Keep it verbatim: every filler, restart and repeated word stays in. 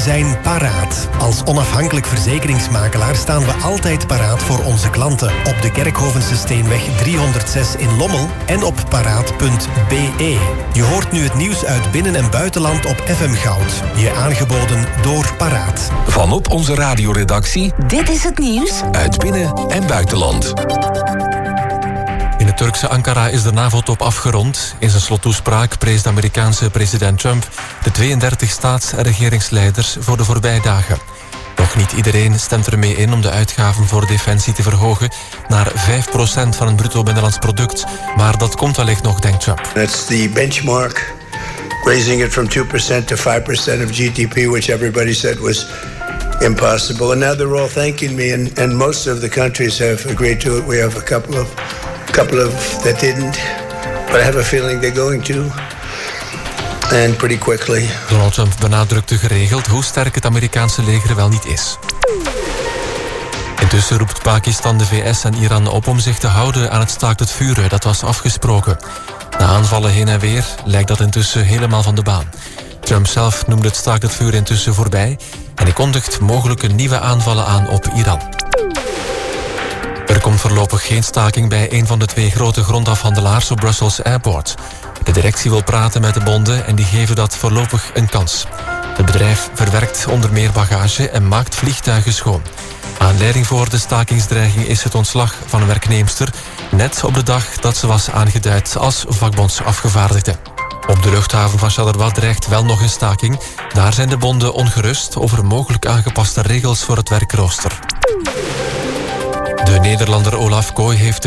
zijn paraat. Als onafhankelijk verzekeringsmakelaar staan we altijd paraat voor onze klanten. Op de Kerkhovense Steenweg driehonderdzes in Lommel en op paraat punt b e. Je hoort nu het nieuws uit binnen- en buitenland op F M Goud. Je aangeboden door Paraat. Van op onze radioredactie. Dit is het nieuws uit binnen- en buitenland. In het Turkse Ankara is de NAVO-top afgerond. In zijn slottoespraak prees de Amerikaanse president Trump de tweeëndertig staats- en regeringsleiders voor de voorbije dagen. Nog niet iedereen stemt ermee in om de uitgaven voor defensie te verhogen naar vijf procent van het bruto binnenlands product. Maar dat komt wellicht nog, denkt Trump. That's the benchmark, raising it from two percent to five percent of G D P, which everybody said was impossible. And now they're all thanking me, and, and most of the countries have agreed to it. We have a couple of, couple of that didn't, but I have a feeling they're going to. And pretty quickly. Donald Trump benadrukte geregeld hoe sterk het Amerikaanse leger wel niet is. Intussen roept Pakistan de V S en Iran op om zich te houden aan het staakt het vuren dat was afgesproken. Na aanvallen heen en weer lijkt dat intussen helemaal van de baan. Trump zelf noemde het staakt het vuur intussen voorbij en hij kondigt mogelijke nieuwe aanvallen aan op Iran. Er komt voorlopig geen staking bij een van de twee grote grondafhandelaars op Brussels Airport. De directie wil praten met de bonden en die geven dat voorlopig een kans. Het bedrijf verwerkt onder meer bagage en maakt vliegtuigen schoon. Aanleiding voor de stakingsdreiging is het ontslag van een werknemster, net op de dag dat ze was aangeduid als vakbondsafgevaardigde. Op de luchthaven van Charleroi dreigt wel nog een staking. Daar zijn de bonden ongerust over mogelijk aangepaste regels voor het werkrooster. De Nederlander Olaf Kooi heeft